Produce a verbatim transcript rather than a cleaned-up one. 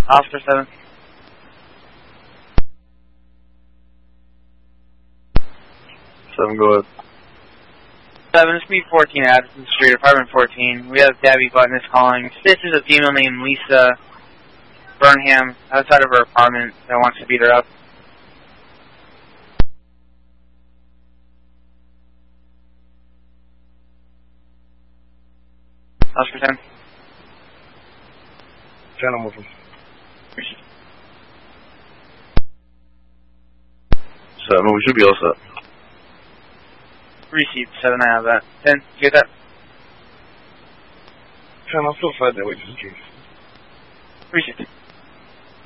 Oscar seven. seven, go ahead. seven, it's me fourteen Addison Street, apartment fourteen. We have Debbie Button calling. This is a female named Lisa Burnham outside of her apartment that wants to beat her up. Oscar ten. ten, I'm with him. seven, we should be all set. Received. seven, I have that. ten, you get that? ten, I'll still fight that way just in case. Received.